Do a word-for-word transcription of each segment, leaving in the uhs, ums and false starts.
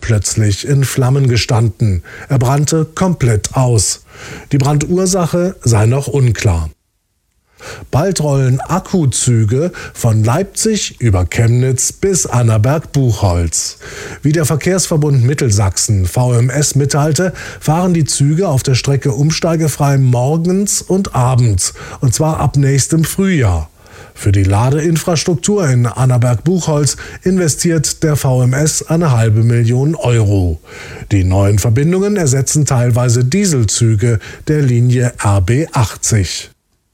plötzlich in Flammen gestanden. Er brannte komplett aus. Die Brandursache sei noch unklar. Bald rollen Akkuzüge von Leipzig über Chemnitz bis Annaberg-Buchholz. Wie der Verkehrsverbund Mittelsachsen V M S mitteilte, fahren die Züge auf der Strecke umsteigefrei morgens und abends, und zwar ab nächstem Frühjahr. Für die Ladeinfrastruktur in Annaberg-Buchholz investiert der V M S eine halbe Million Euro. Die neuen Verbindungen ersetzen teilweise Dieselzüge der Linie R B achtzig.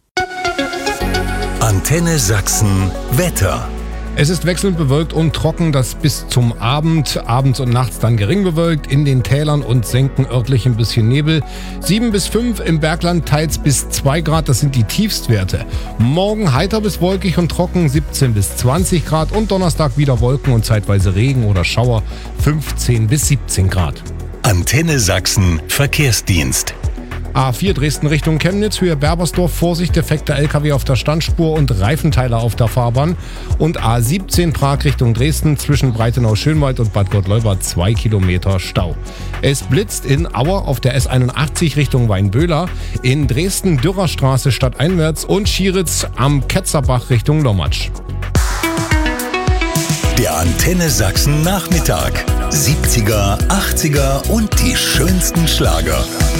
Antenne Sachsen Wetter. Es ist wechselnd bewölkt und trocken, das bis zum Abend, abends und nachts dann gering bewölkt, in den Tälern und Senken örtlich ein bisschen Nebel. sieben bis fünf im Bergland, teils bis zwei Grad, das sind die Tiefstwerte. Morgen heiter bis wolkig und trocken, siebzehn bis zwanzig Grad und Donnerstag wieder Wolken und zeitweise Regen oder Schauer, fünfzehn bis siebzehn Grad. Antenne Sachsen Verkehrsdienst. A vier Dresden Richtung Chemnitz, Höhe Berbersdorf, Vorsicht, defekter L K W auf der Standspur und Reifenteiler auf der Fahrbahn. Und A siebzehn Prag Richtung Dresden, zwischen Breitenau-Schönwald und Bad Gottleuba zwei Kilometer Stau. Es blitzt in Auer auf der S einundachtzig Richtung Weinböhler, in Dresden Dürerstraße stadteinwärts und Schieritz am Ketzerbach Richtung Lommatsch. Der Antenne Sachsen Nachmittag. siebziger, achtziger und die schönsten Schlager.